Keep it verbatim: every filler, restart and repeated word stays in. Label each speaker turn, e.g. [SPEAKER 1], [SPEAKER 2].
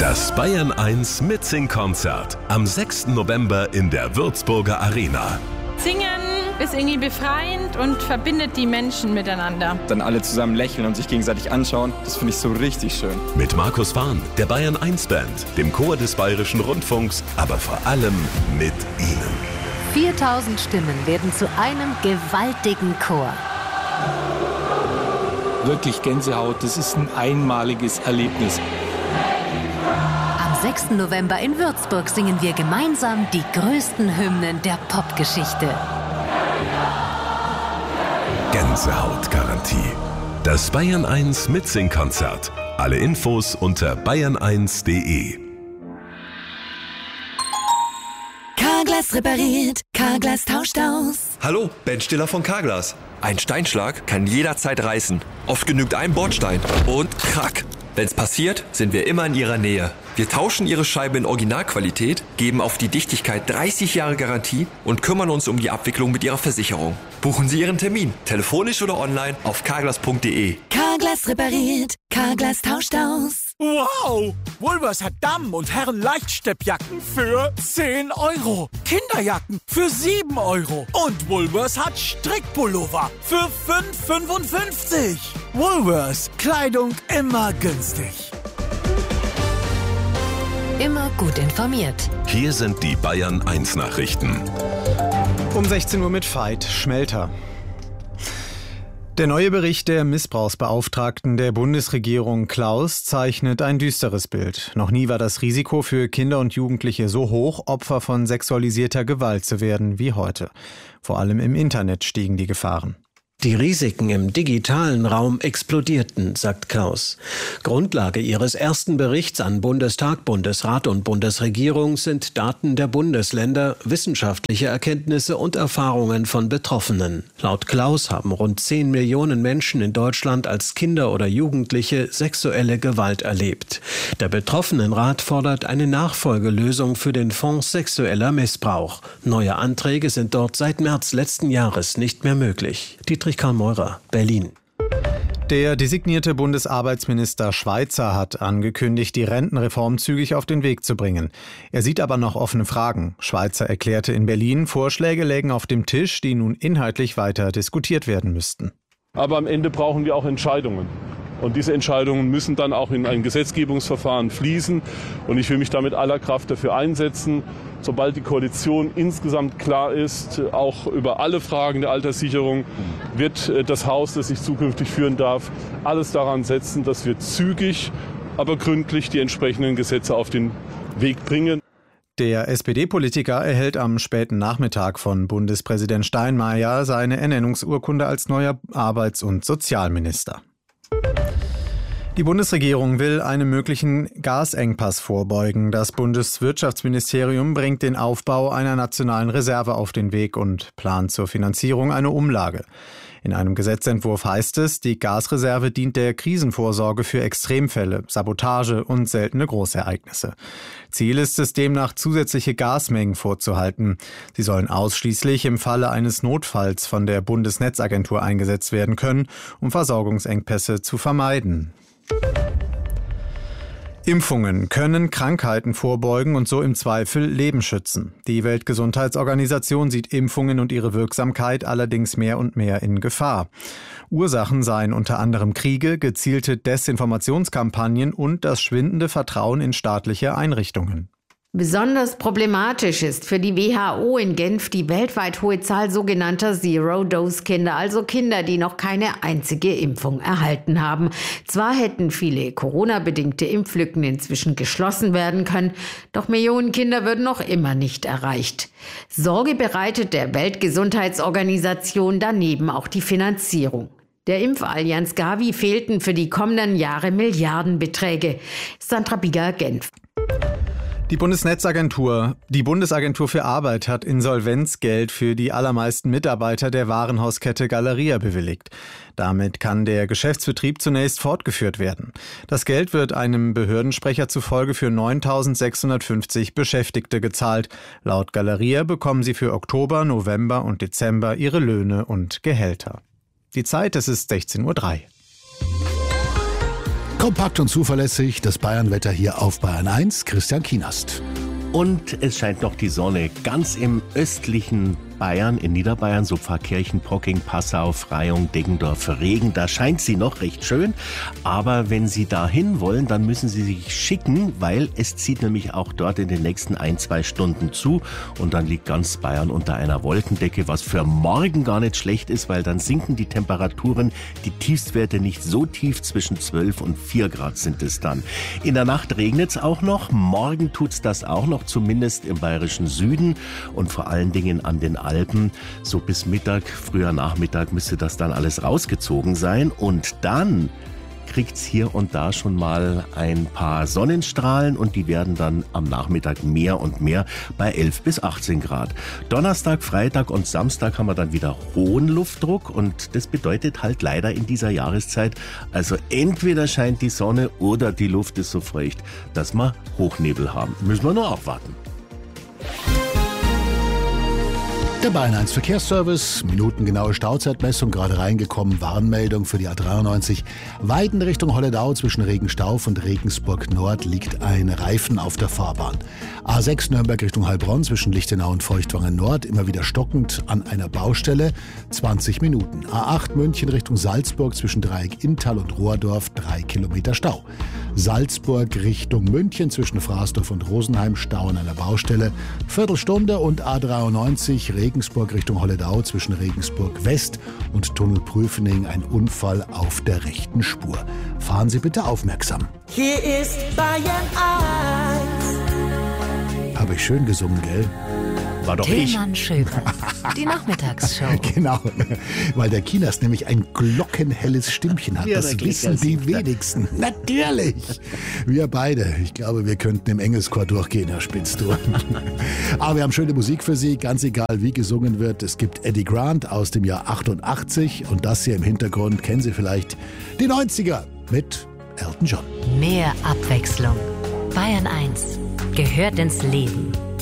[SPEAKER 1] Das Bayern eins Mitsing-Konzert am sechsten November in der Würzburger Arena.
[SPEAKER 2] Singen ist irgendwie befreiend und verbindet die Menschen miteinander.
[SPEAKER 3] Dann alle zusammen lächeln und sich gegenseitig anschauen, das finde ich so richtig schön.
[SPEAKER 1] Mit Markus Fahn, der Bayern eins Band, dem Chor des Bayerischen Rundfunks, aber vor allem mit Ihnen.
[SPEAKER 4] viertausend Stimmen werden zu einem gewaltigen Chor.
[SPEAKER 5] Wirklich Gänsehaut, das ist ein einmaliges Erlebnis.
[SPEAKER 4] Am sechsten November in Würzburg singen wir gemeinsam die größten Hymnen der Popgeschichte.
[SPEAKER 1] Gänsehautgarantie. Das Bayern eins Mitsing-Konzert. Alle Infos unter bayern eins punkt de.
[SPEAKER 6] Carglass repariert, Carglass tauscht aus.
[SPEAKER 7] Hallo, Ben Stiller von Carglass. Ein Steinschlag kann jederzeit reißen. Oft genügt ein Bordstein und krack. Wenn's passiert, sind wir immer in Ihrer Nähe. Wir tauschen Ihre Scheibe in Originalqualität, geben auf die Dichtigkeit dreißig Jahre Garantie und kümmern uns um die Abwicklung mit Ihrer Versicherung. Buchen Sie Ihren Termin, telefonisch oder online auf carglass punkt de.
[SPEAKER 6] Carglass repariert, Carglass tauscht aus.
[SPEAKER 8] Wow! Woolworths hat Damen- und Herren-Leichtsteppjacken für zehn Euro. Kinderjacken für sieben Euro. Und Woolworths hat Strickpullover für fünf Euro fünfundfünfzig. Woolworths. Kleidung immer günstig.
[SPEAKER 4] Immer gut informiert.
[SPEAKER 1] Hier sind die Bayern eins Nachrichten.
[SPEAKER 9] Um sechzehn Uhr mit Veit Schmelter. Der neue Bericht der Missbrauchsbeauftragten der Bundesregierung Klaus zeichnet ein düsteres Bild. Noch nie war das Risiko für Kinder und Jugendliche so hoch, Opfer von sexualisierter Gewalt zu werden wie heute. Vor allem im Internet stiegen die Gefahren.
[SPEAKER 10] Die Risiken im digitalen Raum explodierten, sagt Klaus. Grundlage ihres ersten Berichts an Bundestag, Bundesrat und Bundesregierung sind Daten der Bundesländer, wissenschaftliche Erkenntnisse und Erfahrungen von Betroffenen. Laut Klaus haben rund zehn Millionen Menschen in Deutschland als Kinder oder Jugendliche sexuelle Gewalt erlebt. Der Betroffenenrat fordert eine Nachfolgelösung für den Fonds sexueller Missbrauch. Neue Anträge sind dort seit März letzten Jahres nicht mehr möglich. Dietrich Karl Meurer, Berlin.
[SPEAKER 9] Der designierte Bundesarbeitsminister Schweizer hat angekündigt, die Rentenreform zügig auf den Weg zu bringen. Er sieht aber noch offene Fragen. Schweizer erklärte in Berlin, Vorschläge lägen auf dem Tisch, die nun inhaltlich weiter diskutiert werden müssten.
[SPEAKER 11] Aber am Ende brauchen wir auch Entscheidungen. Und diese Entscheidungen müssen dann auch in ein Gesetzgebungsverfahren fließen. Und ich will mich da mit aller Kraft dafür einsetzen, sobald die Koalition insgesamt klar ist, auch über alle Fragen der Alterssicherung, wird das Haus, das ich zukünftig führen darf, alles daran setzen, dass wir zügig, aber gründlich die entsprechenden Gesetze auf den Weg bringen.
[SPEAKER 9] Der S P D-Politiker erhält am späten Nachmittag von Bundespräsident Steinmeier seine Ernennungsurkunde als neuer Arbeits- und Sozialminister. Die Bundesregierung will einem möglichen Gasengpass vorbeugen. Das Bundeswirtschaftsministerium bringt den Aufbau einer nationalen Reserve auf den Weg und plant zur Finanzierung eine Umlage. In einem Gesetzentwurf heißt es, die Gasreserve dient der Krisenvorsorge für Extremfälle, Sabotage und seltene Großereignisse. Ziel ist es demnach, zusätzliche Gasmengen vorzuhalten. Sie sollen ausschließlich im Falle eines Notfalls von der Bundesnetzagentur eingesetzt werden können, um Versorgungsengpässe zu vermeiden. Impfungen können Krankheiten vorbeugen und so im Zweifel Leben schützen. Die Weltgesundheitsorganisation sieht Impfungen und ihre Wirksamkeit allerdings mehr und mehr in Gefahr. Ursachen seien unter anderem Kriege, gezielte Desinformationskampagnen und das schwindende Vertrauen in staatliche Einrichtungen.
[SPEAKER 12] Besonders problematisch ist für die W H O in Genf die weltweit hohe Zahl sogenannter Zero-Dose-Kinder, also Kinder, die noch keine einzige Impfung erhalten haben. Zwar hätten viele Corona-bedingte Impflücken inzwischen geschlossen werden können, doch Millionen Kinder würden noch immer nicht erreicht. Sorge bereitet der Weltgesundheitsorganisation daneben auch die Finanzierung. Der Impfallianz Gavi fehlten für die kommenden Jahre Milliardenbeträge. Sandra Bieger, Genf.
[SPEAKER 9] Die Bundesnetzagentur, die Bundesagentur für Arbeit hat Insolvenzgeld für die allermeisten Mitarbeiter der Warenhauskette Galeria bewilligt. Damit kann der Geschäftsbetrieb zunächst fortgeführt werden. Das Geld wird einem Behördensprecher zufolge für neuntausendsechshundertfünfzig Beschäftigte gezahlt. Laut Galeria bekommen sie für Oktober, November und Dezember ihre Löhne und Gehälter. Die Zeit, es ist sechzehn Uhr drei.
[SPEAKER 13] Kompakt und zuverlässig, das Bayernwetter hier auf Bayern eins, Christian Kienast.
[SPEAKER 14] Und es scheint noch die Sonne ganz im östlichen Bayern, in Niederbayern, so Pfarrkirchen, Pocking, Passau, Freyung, Deggendorf, Regen. Da scheint sie noch recht schön. Aber wenn Sie da hin wollen, dann müssen Sie sich schicken, weil es zieht nämlich auch dort in den nächsten ein, zwei Stunden zu. Und dann liegt ganz Bayern unter einer Wolkendecke, was für morgen gar nicht schlecht ist, weil dann sinken die Temperaturen, die Tiefstwerte nicht so tief, zwischen zwölf und vier Grad sind es dann. In der Nacht regnet es auch noch. Morgen tut's das auch noch, zumindest im bayerischen Süden und vor allen Dingen an den Alpen. So bis Mittag, früher Nachmittag müsste das dann alles rausgezogen sein. Und dann kriegt's hier und da schon mal ein paar Sonnenstrahlen und die werden dann am Nachmittag mehr und mehr bei elf bis achtzehn Grad. Donnerstag, Freitag und Samstag haben wir dann wieder hohen Luftdruck und das bedeutet halt leider in dieser Jahreszeit, also entweder scheint die Sonne oder die Luft ist so feucht, dass wir Hochnebel haben. Müssen wir nur abwarten.
[SPEAKER 13] Der Bayern eins Verkehrsservice, minutengenaue Stauzeitmessung, gerade reingekommen, Warnmeldung für die A dreiundneunzig. Weiden Richtung Holledau zwischen Regenstauf und Regensburg Nord liegt ein Reifen auf der Fahrbahn. A sechs Nürnberg Richtung Heilbronn zwischen Lichtenau und Feuchtwangen Nord, immer wieder stockend an einer Baustelle, zwanzig Minuten. A acht München Richtung Salzburg zwischen Dreieck Inntal und Rohrdorf, drei Kilometer Stau. Salzburg Richtung München zwischen Fraßdorf und Rosenheim, Stau an einer Baustelle, Viertelstunde. Und A dreiundneunzig Regensburg Regensburg Richtung Holledau zwischen Regensburg West und Tunnel Prüfening, ein Unfall auf der rechten Spur. Fahren Sie bitte aufmerksam.
[SPEAKER 6] Hier ist Bayern eins.
[SPEAKER 13] Habe ich schön gesungen, gell? War doch
[SPEAKER 4] Tillmann
[SPEAKER 13] ich.
[SPEAKER 4] Schöber, die Nachmittagsshow.
[SPEAKER 13] Genau, weil der Kienast nämlich ein glockenhelles Stimmchen hat.
[SPEAKER 14] Ja,
[SPEAKER 13] das wissen die wenigsten. Natürlich. Wir beide. Ich glaube, wir könnten im Engelschor durchgehen, Herr Spitz. Du. Aber wir haben schöne Musik für Sie, ganz egal wie gesungen wird. Es gibt Eddie Grant aus dem Jahr achtundachtzig und das hier im Hintergrund kennen Sie vielleicht, die neunziger mit Elton John.
[SPEAKER 4] Mehr Abwechslung. Bayern eins gehört ins Leben.